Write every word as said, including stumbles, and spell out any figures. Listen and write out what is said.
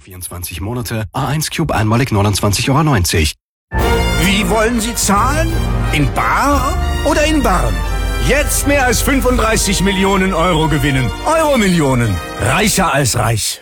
vierundzwanzig Monate, A eins Cube einmalig neunundzwanzig Euro neunzig. Wie wollen Sie zahlen? In bar oder in Barren? Jetzt mehr als fünfunddreißig Millionen Euro gewinnen. Euro-Millionen. Reicher als reich.